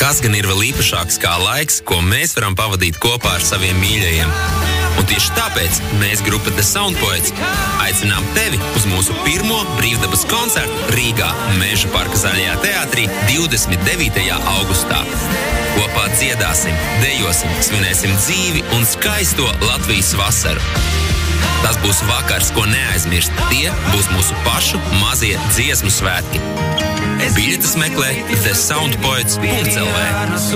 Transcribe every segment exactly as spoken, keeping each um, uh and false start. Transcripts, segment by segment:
Kas gan ir vēl īpašāks kā laiks, ko mēs varam pavadīt kopā ar saviem mīļajiem? Un tieši tāpēc mēs, grupa The Sound Poets, aicinām tevi uz mūsu pirmo brīvdabas koncertu Rīgā Meža parka Zaļajā teātrī divdesmit devītajā augustā. Kopā dziedāsim, dejosim, svinēsim dzīvi un skaisto Latvijas vasaru. Tas būs vakars, ko neaizmirst. Tie būs mūsu pašu mazie dziesmu svētki. Biļetes meklē the sound poets dot l v.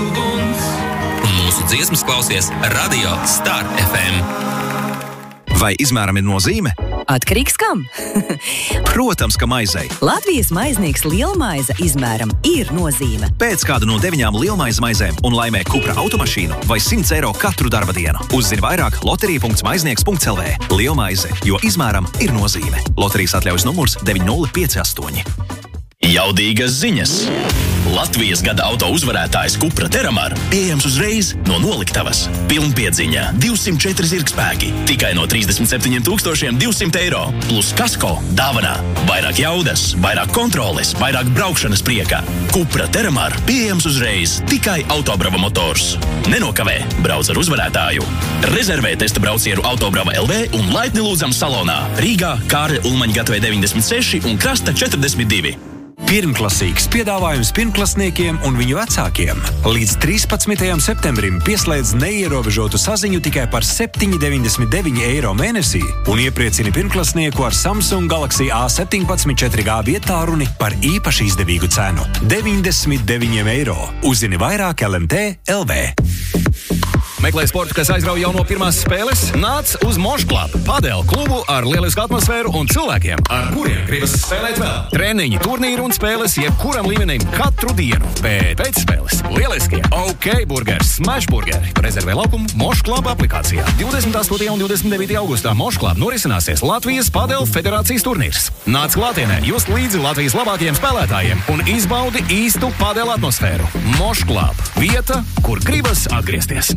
Un mūsu dziesmas klausies Radio Star F M. Vai izmēram ir nozīme? Atkarīgs kam? Protams, ka maizei. Latvijas maiznieks Lielmaize izmēram ir nozīme. Pēc kādu no deviņām lielmaize maizēm un laimē Cupra automašīnu vai simts eiro katru darba dienu. Uzzini vairāk loterija punkts maiznieks punkts l v. Lielmaize, jo izmēram ir nozīme. Loterijas atļaujas numurs deviņi nulle pieci astoņi. Jaudīgas ziņas! Latvijas gada auto uzvarētājs Cupra Terramar pieejams uzreiz no noliktavas. Pilnpiedziņa, divsimt četri zirgspēki, tikai no trīsdesmit septiņiem tūkstošiem divsimt eiro, plus kasko dāvanā. Vairāk jaudas, vairāk kontroles, vairāk braukšanas prieka. Cupra Terramar pieejams uzreiz, tikai Autobrava motors. Nenokavē, brauc ar uzvarētāju. Rezervē testa braucienu Autobrava L V un laipni lūdzam salonā Rīgā, Kārļa Ulmaņa gatavē deviņdesmit seši un Krasta četrdesmit divi. Pirmklasīgs piedāvājums pirmklasniekiem un viņu vecākiem. Līdz trīspadsmitajam septembrim pieslēdz neierobežotu saziņu tikai par septiņi deviņdesmit deviņi eiro mēnesī un iepriecini pirmklasnieku ar Samsung Galaxy A septiņpadsmit četri G vietālruni par īpaši izdevīgu cenu – deviņdesmit deviņi eiro. Uzzini vairāk L M T L V. Meklē sportu, kas aizrauj jau no pirmās spēles? Nāc uz Mosh Club, padel klubu ar lielisku atmosfēru un cilvēkiem, ar kuriem gribas spēlēt vēl. Treniņi, turnīri un spēles jebkuram līmenim katru dienu. Pēc pēcspēles lieliskie OK burgeri, Smash burgeri. Rezervē laukumu Mosh Club aplikācijā. divdesmit astotajā un divdesmit devītajā augustā Mosh Club norisināsies Latvijas padel federācijas turnīrs. Nāc klātienē, just līdzi Latvijas labākajiem spēlētājiem un izbaudi īstu padel atmosfēru. Mosh Club – vieta, kur gribas atgriezties.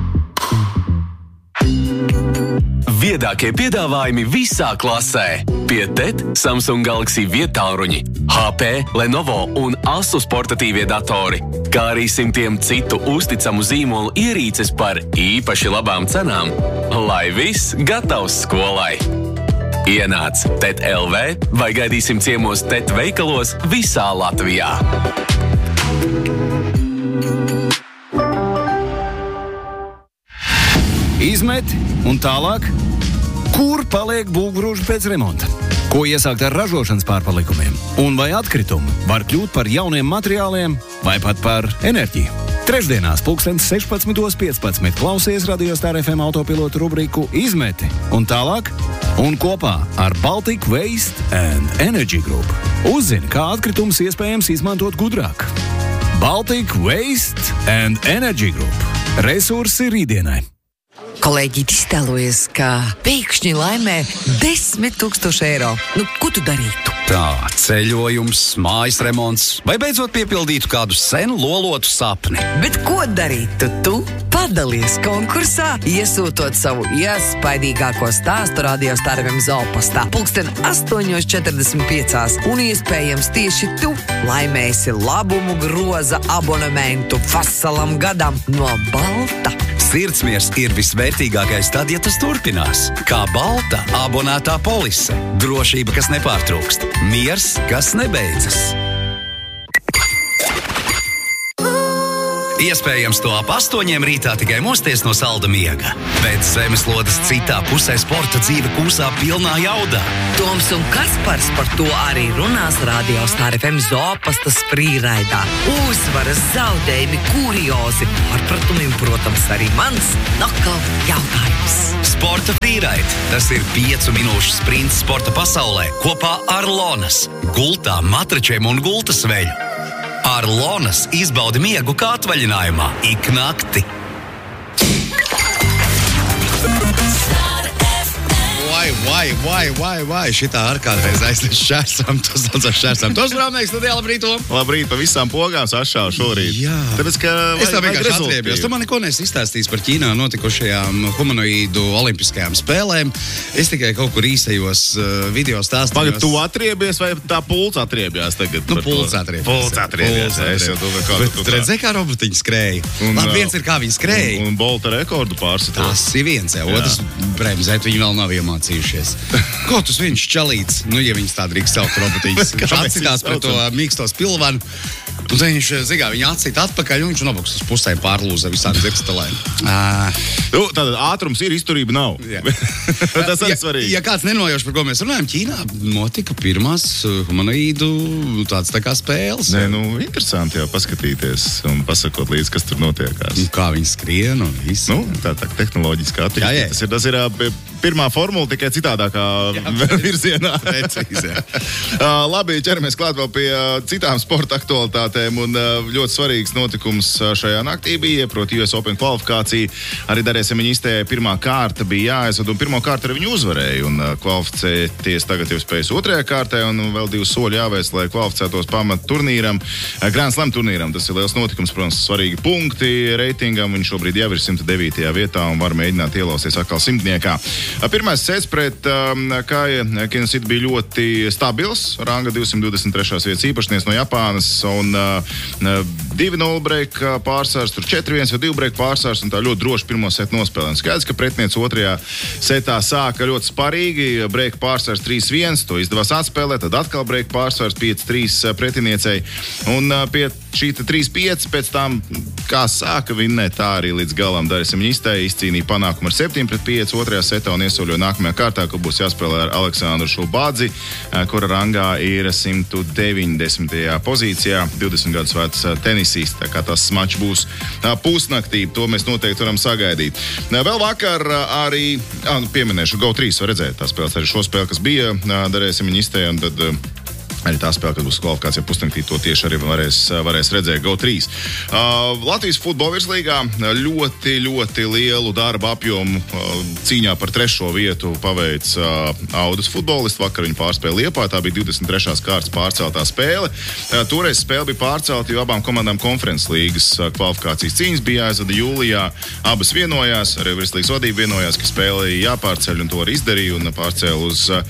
Viedākie piedāvājumi visā klasē. Pie T E T Samsung Galaxy vietālruņi, H P, Lenovo un Asus portatīvie datori, kā arī simtiem citu uzticamu zīmolu ierīces par īpaši labām cenām. Lai viss gatavs skolai. Ienāc T E T L V vai gaidīsim ciemos T E T veikalos visā Latvijā. Izmet un tālāk, kur paliek būvgrūži pēc remonta? Ko iesākt ar ražošanas pārpalikumiem? Un vai atkritumi var kļūt par jauniem materiāliem vai pat par enerģiju? Trešdienās pulkstens sešpadsmitos piecpadsmit klausies Radio Star F M autopilotu rubriku Izmeti un tālāk un kopā ar Baltic Waste and Energy Group. Uzzini, kā atkritumus iespējams izmantot gudrāk. Baltic Waste and Energy Group. Resursi rītdienai. Kolēģi iztēlojas, ka pēkšņi laimē desmit tūkstoši eiro. Nu, ko tu darītu? Tā, ceļojums, mājas remonts, vai beidzot piepildītu kādu senu lolotu sapni. Bet ko darītu tu? Padalies konkursā, iesūtot savu iespaidīgāko stāstu Radio Star F M zolpastā. Pulksten astoņos četrdesmit piecās un iespējams tieši tu laimēsi labumu groza abonementu veselam gadam no Balta. Sirdsmiers ir visvērtīgākais tad, ja tas turpinās. Kā Balta abonētā polise. Drošība, kas nepārtrūkst. Miers, kas nebeidzas. Iespējams, to ap astoņiem rītā tikai mosties no salda miega. Bet zemeslodes citā pusē sporta dzīve kūsā pilnā jaudā. Toms un Kaspars par to arī runās Radio Star F M zopastas frīraidā. Uzvaras, zaudējumi, kuriozi, pārpratumiem, protams, arī mans nokal jautājums. Sporta frīraid. Tas ir piecu minūšu sprints sporta pasaulē kopā ar Lonas, gultā, matračiem un gultas veļu. Ar Lonas izbaudi miegu kā atvaļinājumā ik nakti. Vai vai, vai, vai, vai, šitā ar kādreiz aiznes šķērsām, tos daudzās šķērsām. Tos Rāmnieks, studijā, labrīt, Tom. Labrīt, pa visām pogām sašāvu šorīt. Jā. Tāpēc, ka es tā vienkārši atriebjos. Tu man neko nesi izstāstījis par Ķīnā notikušajām humanoīdu olimpiskajām spēlēm. Es tikai kaut kur īsajos uh, video stāstījos. Pagad, tu atriebies vai tā pults atriebjās tagad? Nu, pults atriebjās. Pults atriebjās. Es jau domāju, kā tu tā. Redzēji, kā robotiņi skrēja. Un, Labi, viens ir kā viņi skrēja. Un, un Bolta rekordu pārsita. Tas ir viens, jā. Otrs bremzēt, viņi vēl nav iemācījušies. Ko tu viņš čalīts? Nu, ja viņas tā drīkst saukt robotiņas. Viņš atcitās pret to mīksto spilvanu. Un tad viņš, zigā, viņa atcita atpakaļ, un viņš nobuks uz pusēm pārlūza visām dzirkstelēm. Nu, tātad ātrums ir, izturība nav. Tas arī ja, svarīgi. Ja kāds nenojauš, par ko mēs runājam, Ķīnā notika pirmās humanoīdu tāds tā kā spēles. Nē, nu, interesanti jau paskatīties un pasakot līdz, kas tur notiekās. Un kā viņi skrien un viss. Nu, tā tā tehnoloģiskā attīstība. Tas ir, tas ir pirmā formula tikai citādākā virzienā. Precīzi, jā. uh, labi, ķeramies klāt vēl pie uh, citām sporta aktualitātēm un uh, ļoti svarīgs notikums uh, šajā naktī bija, proti U S Open kvalifikācija. Arī Darēja Semiņistē pirmā kārta bija jāaizved un pirmo kārtu arī viņi uzvarēja un uh, kvalificēties tagad jau spējas otrajā kārtē un vēl divus soļi jāvēs, lai kvalificētos pamat turnīram. Uh, Grand Slam turnīram, tas ir liels notikums, protams, svarīgi punkti reitingam. Viņš šobrīd jau ir simt devītajā vietā un var mēģināt ielausties atkal simtniekā. Pirmais sets pret um, Kāja Kinesit bija ļoti stabils. Ranga divsimt divdesmit trešās vietas īpašnieks no Japānas un uh, divi nulle break pārsvars, tur četri viens vai divi break pārsvars un tā ļoti droši pirmo setu nospēlēja. Skaidrs, ka pretinieks otrajā setā sāka ļoti sparīgi, break pārsvars trīs viens, to izdevās atspēlēt, tad atkal break pārsvars pieci trīs pretiniecei un uh, pie šī trīs pieci pēc tam, kā sāka vinnēt, tā arī līdz galam Darēja Semiņistē izcīnīja panākumu ar septiņi pret pieci otrajā setā un iesoļoja nākamajā kārtā, kur būs jāspēlē ar Aleksandru Šulbādzi, kura rangā ir simt deviņdesmitajā pozīcijā, divdesmit gadus vecs tenisists, tā kā tas mačs būs pusnaktī, to mēs noteikti varam sagaidīt. Vēl vakar arī, ā, pieminēšu, Go trīs var redzēt tā spēles, arī šo spēli, kas bija Darēja Semiņistē, un tad arī tā spēle, kad būs kvalifikācija pusnaktī, to tieši arī varēs, varēs redzēt Go trīs. Uh, Latvijas futbola virslīgā ļoti, ļoti lielu darba apjomu uh, cīņā par trešo vietu paveic uh, Audas futbolisti. Vakar viņi pārspēja Liepā, tā bija divdesmit trešās kārtas pārceltā spēle. Uh, toreiz spēle bija pārcelta, jo abām komandām konferences līgas uh, kvalifikācijas cīņas bija jāizvada jūlijā. Abas vienojās, arī virslīgas vadība vienojās, ka spēle jāpārceļ un to arī izdarīja un pārcēla uz uh,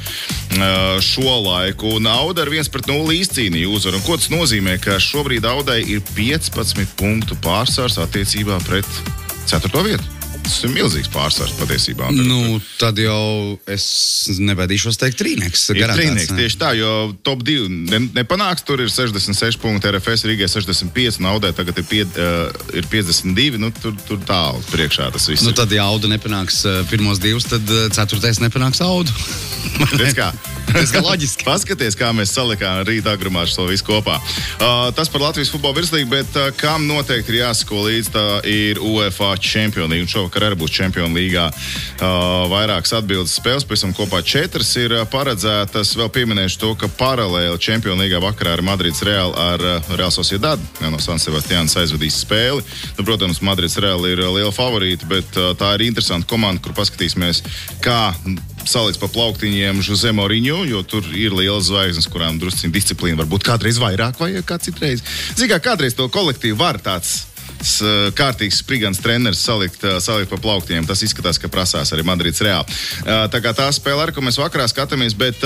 šo laiku. Un Auda ar viens pret nulli izcīnīja uzvaru. Un ko tas nozīmē, ka šobrīd Audai ir piecpadsmit punktu pārsvars attiecībā pret ceturto vietu. Tas ir milzīgs pārsvars patiesībā. Nu, tad jau es nebaidīšos teikt trīnieks. Ir trīnieks, tieši tā, jo top divi ne, nepanāks, tur ir sešdesmit seši punkti, R F S Rīgai sešdesmit pieci, un Audai tagad ir, pie, uh, ir piecdesmit divi, nu tur, tur tālu priekšā tas viss. Nu, tad, ja Auda nepanāks uh, pirmos divus, tad uh, ceturtais nepanāks Audu. Redz kā? Tas kā loģiski. Paskaties, kā mēs salikām rīta agrumā šo visu kopā. Uh, tas par Latvijas futbola virslīgu, bet uh, kam noteikti ir jāsako līdz, tā ir UEFA Champions League. Un šovakar arī būs Champions Līgā uh, vairākas atbildes spēles, pēc tam kopā četras ir uh, paredzētas. Vēl pieminēšu to, ka paralēli Champions Līgā vakarā ir Madrids Real ar uh, Real Sociedad. No San Sebastianas aizvedīs spēli. Nu, protams, Madrids Real ir uh, liela favorīta, bet uh, tā ir interesanta komanda, kur paskatīsimies, kā saliks pa plauktiņiem Jose Mourinho, jo tur ir lielas zvaigznes, kurām drusciņ disciplīna varbūt kādreiz vairāk vai kā citreiz. Zīgā, kādreiz to kolektīvu var tāds kārtīgs sprigans treneris salikt, salikt pa plauktiņiem. Tas izskatās, ka prasās arī Madrids Real. Tā kā tā spēle arī, ko mēs vakarā skatāmies, bet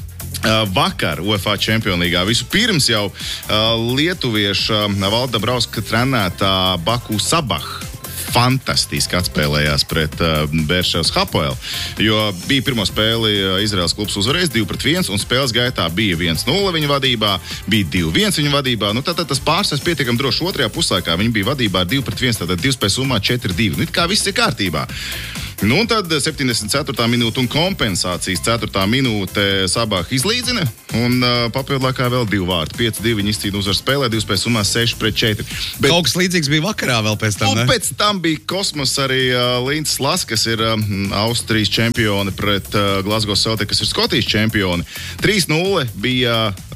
vakar UEFA Champions Līgā vispirms jau lietuvieša Valda Brauska trenētā Baku Sabah fantastiski atspēlējās pret uh, Bērševas Hapoel, jo bija pirmo spēli uh, Izraels klubs uzvarējis divi pret viens, un spēles gaitā bija viens nulle viņa vadībā, bija divi viens viņa vadībā, nu tātad tas pārsvars pietiekam droši otrajā puslaikā, viņi bija vadībā ar divi pret viens, tātad divi spēles summā četri divi, nu it kā viss ir kārtībā. Nu, un tad septiņdesmit ceturtā minūte un kompensācijas ceturtā minūte Sabah izlīdzina, un uh, papildu laikā vēl divi vārti. pieci divi viņi izcīna uzvaru spēlē, divi spēles summā seši pret četri. Bet kaut kas līdzīgs bija vakarā vēl pēc tam, ne? Un pēc tam bija kosmos arī uh, Linds Las, kas ir uh, Austrijas čempioni pret uh, Glasgow Celtic, kas ir Skotijas čempioni. trīs nulle bija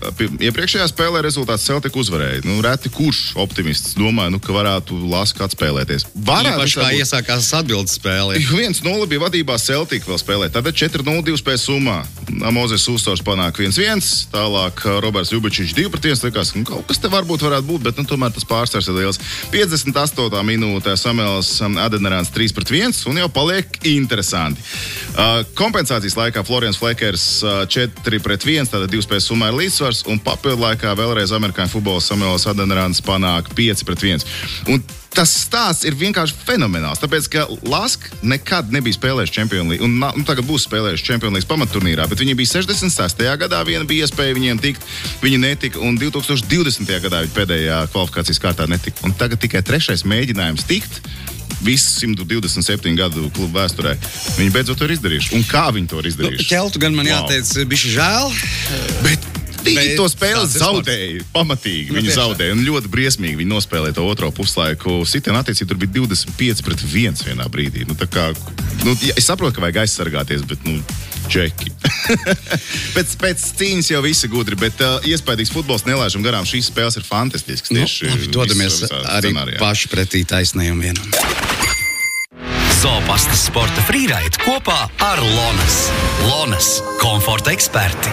iepriekšējā spēlē rezultāts Celtic uzvarēja. Nu, reti kurš optimists domāja, nu, ka varētu Laska atspēlēties. Varētu Īpaši kā iesākās atbildes spēle. viens nulle bija vadībā Celtic vēl spēlēt. Tad četri nulle divi spēja summā. Mozes Ustors panāk viens viens, tālāk Roberts Ļubičičs divi pret viens. Likās, nu, kaut kas te varbūt varētu būt, bet nu, tomēr tas pārsvars ir liels. piecdesmit astotā minūtē Samuels Adenerāns trīs pret viens un jau paliek interesanti. Uh, kompensācijas laikā Florians Flekers uh, četri pret viens, tātad divi spējas summā ir līdzsvars, un papildu laikā vēlreiz amerikāņu futbols Samuels Adenerāns panāk pieci pret viens. Un tas stāsts ir vienkārši fenomenāls, tāpēc, ka Lask nekad nebija spēlējuši Champions League, un nu, tagad būs spēlējuši Champions League pamatturnīrā, bet viņi bija sešdesmit sestajā gadā, viena bija iespēja viņiem tikt, viņi netika, un divi tūkstoši divdesmitajā gadā viņi pēdējā kvalifikācijas kārtā netika. Un tagad tikai trešais mēģinājums tikt, visu simt divdesmit septiņu gadu klubu vēsturē. Viņi beidzot to ir izdarījuši. Un kā viņi to ir izdarījuši? Nu, ķeltu gan man wow. jāteic, bišķi žēl. Bet viņi to spēli zaudēja pamatīgi. Viņi zaudēja un ļoti briesmīgi viņi nospēlēja to otro puslaiku. Sitienu attiecību tur bija divdesmit pieci pret viens vienā brīdī. Nu, tā kā, nu, es saprotu, ka vajag aizsargāties, bet, nu, čeki. pēc, pēc cīņas jau visi gudri, bet uh, iespējams futbols nelaižam garām. Šīs spēles ir fantastisks. Tieši nu, labi, dodamies arī scenārijā. Paši pretī taisnējam vienam. Zopastas sporta frīraid kopā ar Lonas. Lonas – komforta eksperti.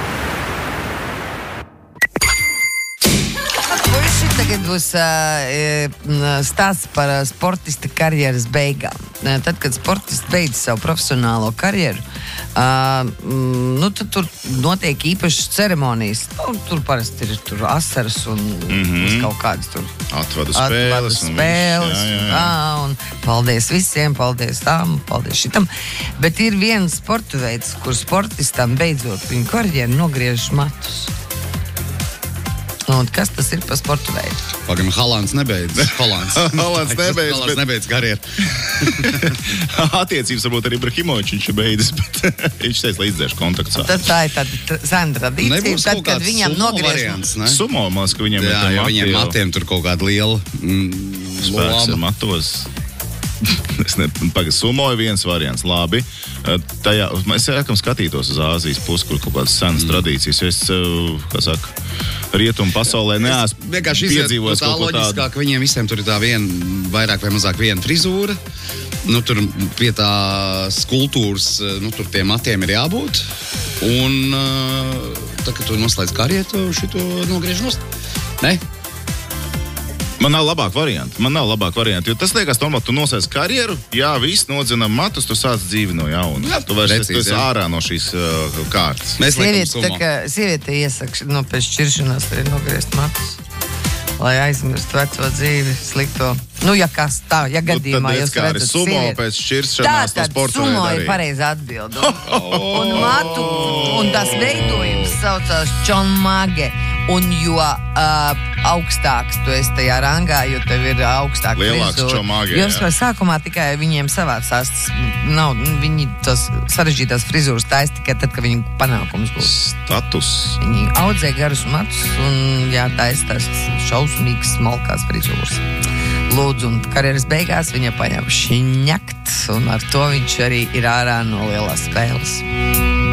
Tagad būs uh, stāsts par uh, sportista karjeras beigām. Uh, tad, kad sportists beidz savu profesionālo karjeru, uh, mm, nu, tad tur notiek īpašas ceremonijas. Nu, tur parasti ir tur asaras un mm-hmm. kaut kādas tur atvadu spēles. Atvadu spēles. Un, jā, jā, jā. Jā, un paldies visiem, paldies tām, paldies šitam. Bet ir viens sporta veids, kur sportistam beidzot viņu karjeru nogriež matus. Un kas tas ir par sporta veidu? Pagam, Halāns nebeidz. Halāns. Halāns nebeidz. Halāns bet... nebeidz karjeru. Attiecības varbūt arī Ibrahimovičs viņš beidzis, bet viņš teica līdzdzēšu kontaktā. Tad tā ir tāda sena tradīcija. Nebūs tad, kad viņam nogriež... Variants, ne? Sumo, man ka viņiem jā, ir ja viņiem matiem tur kaut kāda liela mm, spēks ar matos. Es ne, pagad, sumo ir viens variants, labi. Tajā, es jākam skatītos uz Āzijas pusi, kur kaut kādas senas mm. tradīcijas. Es, kā saka, rietumu pasaulē neesmu piedzīvojis kaut ko tādu. Tā ka viņiem visiem tur ir tā viena, vairāk vai mazāk viena frizūra. Nu, tur pie tās kultūras, nu, tur tiem matiem ir jābūt. Un tā, kad tu noslēdz karjeru, tu šito nogriež nost. Ne? Man nav labāk varianti, man nav labāk varianti, jo tas liekas, normāli, tu nosēs karjeru, jā, viss nodzinam matus, tu sāc dzīvi no jauna. Jā, tu vairs precīzi, esi ārā no šīs uh, kārtas. Mēs sieviete, tā kā sieviete iesaka, no pēc šķiršanās arī nogriezt matus, lai aizmirst veco dzīvi, slikto. Nu, ja kas tā, ja gadījumā nu, jūs redzat sumo sievieti. Pēc šķiršanās tā, no sporta sumo ir pareiza atbilde. Un, un matu, un tas veidojums saucās čonmage. Un jo uh, augstāks tu esi tajā rangā, jo tev ir augstāka lielāks frizūra. čomāge, Jo vispār sākumā tikai viņiem savācās, nav, viņi tos sarežģītās frizūras taisa tikai tad, kad viņu panākums būs. Status. Viņi audzē garus matus un jā, taisa tās šausmīgas smalkās frizūras. Lūdzu, un karjeras beigās viņa paņem šņakt, un ar to viņš arī ir ārā no lielās spēles.